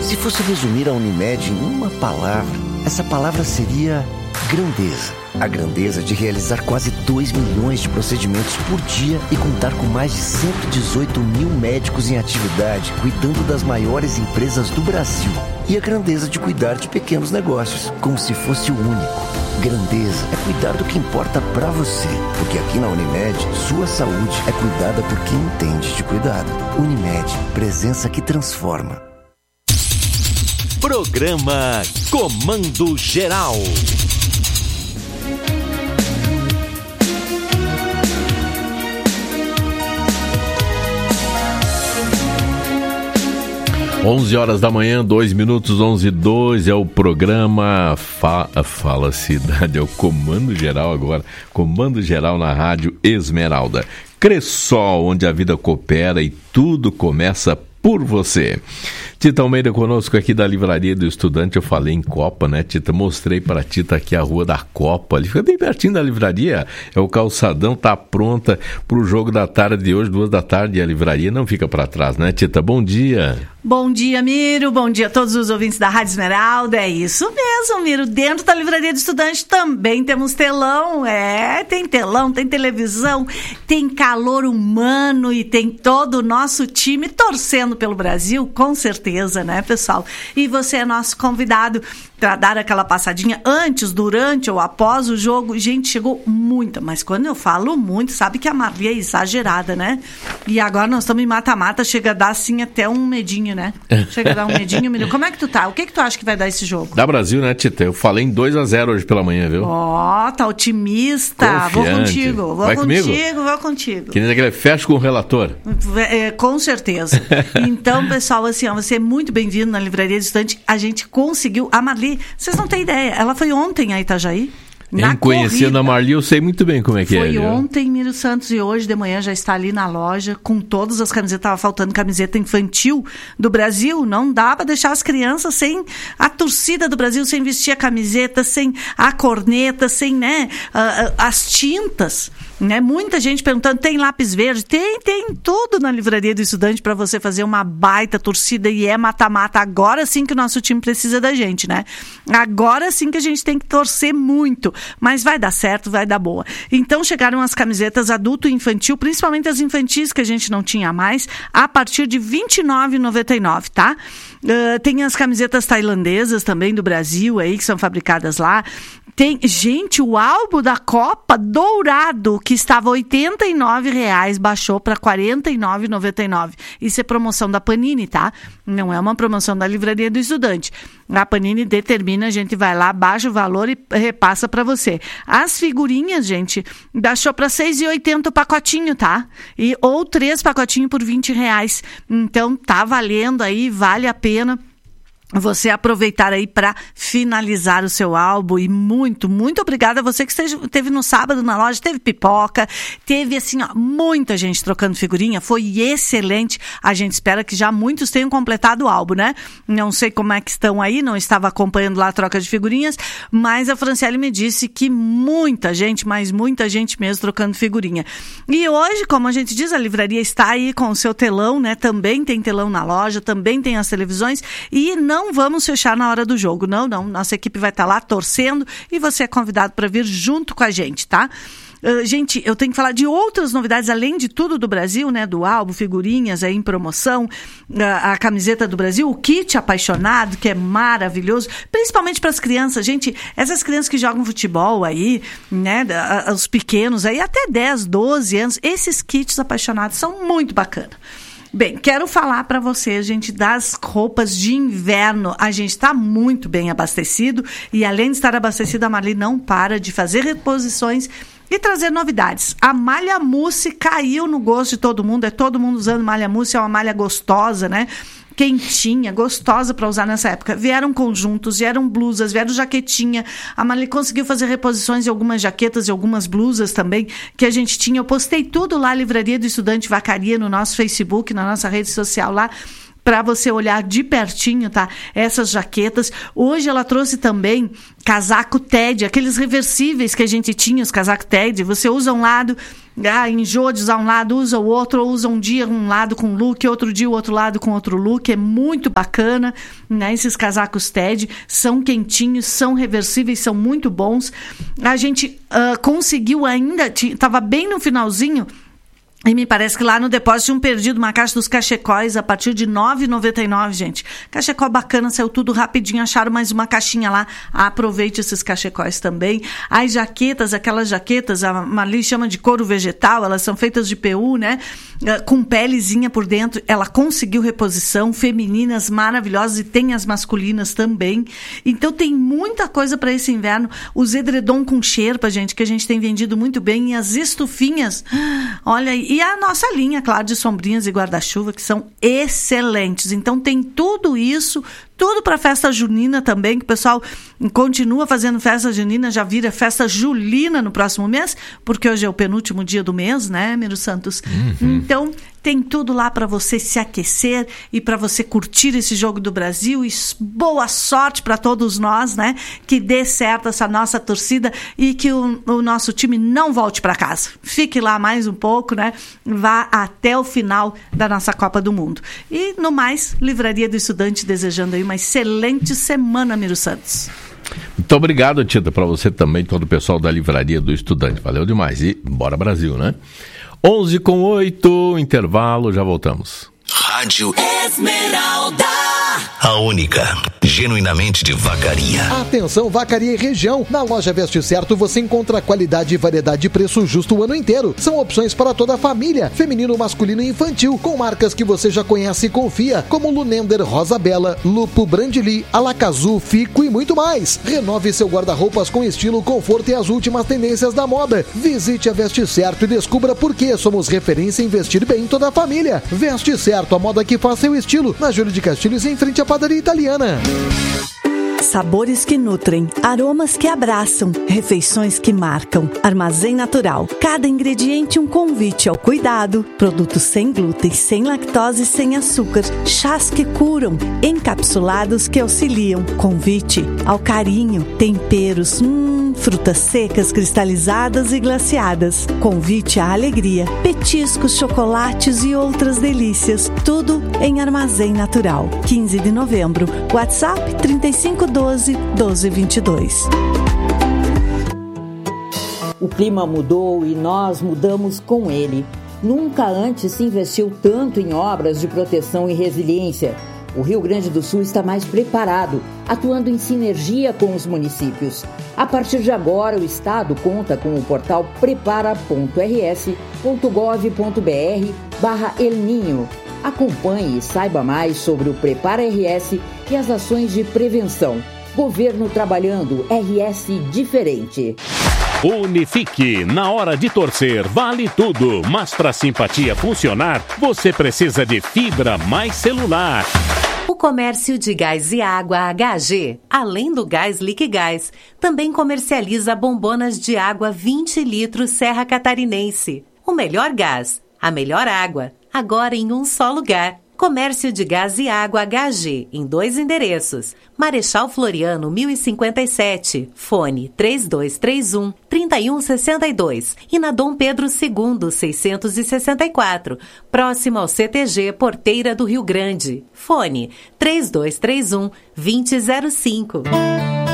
Se fosse resumir a Unimed em uma palavra, essa palavra seria grandeza. A grandeza de realizar quase 2 milhões de procedimentos por dia e contar com mais de 118 mil médicos em atividade, cuidando das maiores empresas do Brasil. E a grandeza de cuidar de pequenos negócios, como se fosse o único. Grandeza é cuidar do que importa pra você, porque aqui na Unimed, sua saúde é cuidada por quem entende de cuidado. Unimed, presença que transforma. Programa Comando Geral. Onze horas da manhã, 2 minutos, 11:02, é o programa Fala Cidade, é o Comando Geral agora, Comando Geral na Rádio Esmeralda. Cressol, onde a vida coopera e tudo começa por você. Tita Almeida conosco aqui da Livraria do Estudante. Eu falei em Copa, né, Tita? Mostrei pra Tita aqui a Rua da Copa. Ali fica bem pertinho da livraria. É o calçadão, tá pronta pro jogo da tarde de hoje, 2 da tarde. E a livraria não fica pra trás, né, Tita? Bom dia. Bom dia, Miro. Bom dia a todos os ouvintes da Rádio Esmeralda. É isso mesmo, Miro. Dentro da Livraria do Estudante também temos telão. Tem telão, tem televisão, tem calor humano e tem todo o nosso time torcendo pelo Brasil, com certeza, né, pessoal? E você é nosso convidado para dar aquela passadinha antes, durante ou após o jogo. Gente, chegou muita, mas quando eu falo muito, sabe que a Marli é exagerada, né? E agora nós estamos em mata-mata, chega a dar assim até um medinho, né? Chega a dar um medinho, menino. Como é que tu tá? O que tu acha que vai dar esse jogo? Da Brasil, né, Tita? Eu falei em 2-0 hoje pela manhã, viu? Tá otimista. Confiante. Vou contigo. Que nem aquele fecha com o relator. Com certeza. Então, pessoal, assim, você é muito bem-vindo na Livraria do Estudante. A gente conseguiu. A Marli, vocês não têm ideia, ela foi ontem a Itajaí. Conhecendo a Marli, eu sei muito bem como é que Foi ontem, Miro Santos, e hoje de manhã já está ali na loja com todas as camisetas. Estava faltando camiseta infantil do Brasil. Não dá para deixar as crianças sem a torcida do Brasil, sem vestir a camiseta, sem a corneta, sem, né, as tintas. Né? Muita gente perguntando, tem lápis verde? Tem tudo na Livraria do Estudante para você fazer uma baita torcida, e é mata-mata. Agora sim que o nosso time precisa da gente, né? Agora sim que a gente tem que torcer muito, mas vai dar certo, vai dar boa. Então chegaram as camisetas adulto e infantil, principalmente as infantis que a gente não tinha mais, a partir de R$ 29,99, tá? Tem as camisetas tailandesas também do Brasil aí, que são fabricadas lá. Tem, gente, o álbum da Copa dourado, que estava R$ 89,00, baixou para R$ 49,99. Isso é promoção da Panini, tá? Não é uma promoção da Livraria do Estudante. A Panini determina, a gente vai lá, baixa o valor e repassa para você. As figurinhas, gente, baixou para R$ 6,80 o pacotinho, tá? Ou 3 pacotinhos por R$ 20,00. Então, tá valendo aí, vale a pena você aproveitar aí para finalizar o seu álbum. E muito, muito obrigada a você que esteve no sábado na loja, teve pipoca, teve assim, ó, muita gente trocando figurinha, foi excelente. A gente espera que já muitos tenham completado o álbum, né? Não sei como é que estão aí, não estava acompanhando lá a troca de figurinhas, mas a Franciele me disse que muita gente, mas muita gente mesmo trocando figurinha. E hoje, como a gente diz, a livraria está aí com o seu telão, né? Também tem telão na loja, também tem as televisões, e não vamos fechar na hora do jogo, não. Nossa equipe vai estar lá torcendo e você é convidado para vir junto com a gente, tá? Gente, eu tenho que falar de outras novidades, além de tudo do Brasil, né? Do álbum, figurinhas aí em promoção, a camiseta do Brasil, o kit apaixonado, que é maravilhoso, principalmente para as crianças. Gente, essas crianças que jogam futebol aí, né? Os pequenos aí, até 10, 12 anos, esses kits apaixonados são muito bacanas. Bem, quero falar para vocês, gente, das roupas de inverno. A gente está muito bem abastecido e, além de estar abastecido, a Marli não para de fazer reposições e trazer novidades. A malha mousse caiu no gosto de todo mundo. É todo mundo usando malha mousse, é uma malha gostosa, né? Quentinha, gostosa para usar nessa época. Vieram conjuntos, vieram blusas, vieram jaquetinha. A Marli conseguiu fazer reposições de algumas jaquetas e algumas blusas também que a gente tinha. Eu postei tudo lá, Livraria do Estudante Vacaria, no nosso Facebook, na nossa rede social lá. para você olhar de pertinho, tá? Essas jaquetas. Hoje ela trouxe também casaco TED, aqueles reversíveis que a gente tinha, os casacos TED. Você usa um lado, enjoa de usar um lado, usa o outro, ou usa um dia um lado com look, outro dia o outro lado com outro look. É muito bacana, né? Esses casacos TED são quentinhos, são reversíveis, são muito bons. A gente conseguiu ainda, estava bem no finalzinho, e me parece que lá no depósito tinham perdido uma caixa dos cachecóis a partir de R$ 9,99, gente. Cachecol bacana, saiu tudo rapidinho, acharam mais uma caixinha lá. Aproveite esses cachecóis também. As jaquetas, aquelas jaquetas, a Marli chama de couro vegetal, elas são feitas de PU, né? Com pelezinha por dentro. Ela conseguiu reposição, femininas maravilhosas, e tem as masculinas também. Então tem muita coisa para esse inverno. Os edredom com xerpa, gente, que a gente tem vendido muito bem, e as estufinhas, olha aí. E a nossa linha, claro, de sombrinhas e guarda-chuva, que são excelentes. Então tem tudo isso, tudo para festa junina também, que o pessoal continua fazendo festa junina, já vira festa julina no próximo mês, porque hoje é o penúltimo dia do mês, né, Miro Santos? Então tem tudo lá para você se aquecer e para você curtir esse jogo do Brasil. E boa sorte para todos nós, né? Que dê certo essa nossa torcida e que o nosso time não volte para casa. Fique lá mais um pouco, né? Vá até o final da nossa Copa do Mundo. E no mais, Livraria do Estudante desejando aí uma excelente semana, Miro Santos. Muito obrigado, Tita, para você também, todo o pessoal da Livraria do Estudante. Valeu demais. E bora Brasil, né? 11:08, intervalo, já voltamos. Rádio Esmeralda, a única, genuinamente de Vacaria. Atenção, Vacaria e região. Na loja Veste Certo você encontra qualidade, variedade e preço justo o ano inteiro. São opções para toda a família, feminino, masculino e infantil, com marcas que você já conhece e confia, como Lunender, Rosa Bela, Lupo, Brandili, Alacazu, Fico e muito mais. Renove seu guarda-roupas com estilo, conforto e as últimas tendências da moda. Visite a Veste Certo e descubra por que somos referência em investir bem em toda a família. Veste Certo, a moda que faz seu estilo. Na Júlio de Castilhos, em frente à padaria italiana. Sabores que nutrem, aromas que abraçam, refeições que marcam. Armazém Natural. Cada ingrediente um convite ao cuidado. Produtos sem glúten, sem lactose e sem açúcar. Chás que curam, encapsulados que auxiliam. Convite ao carinho, temperos, frutas secas, cristalizadas e glaciadas. Convite à alegria, petiscos, chocolates e outras delícias. Tudo em Armazém Natural. 15 de novembro. WhatsApp 3512-1222. O clima mudou e nós mudamos com ele. Nunca antes se investiu tanto em obras de proteção e resiliência. O Rio Grande do Sul está mais preparado, atuando em sinergia com os municípios. A partir de agora, o Estado conta com o portal prepara.rs.gov.br/El Ninho. Acompanhe e saiba mais sobre o Prepara RS e as ações de prevenção. Governo trabalhando, RS diferente. Unifique, na hora de torcer, vale tudo. Mas para a simpatia funcionar, você precisa de fibra mais celular. O comércio de gás e água HG, além do gás Liquigás, também comercializa bombonas de água 20 litros Serra Catarinense. O melhor gás, a melhor água, agora em um só lugar. Comércio de gás e água HG, em 2 endereços. Marechal Floriano, 1057, fone 3231-3162. E na Dom Pedro II, 664, próximo ao CTG Porteira do Rio Grande. Fone 3231-2005.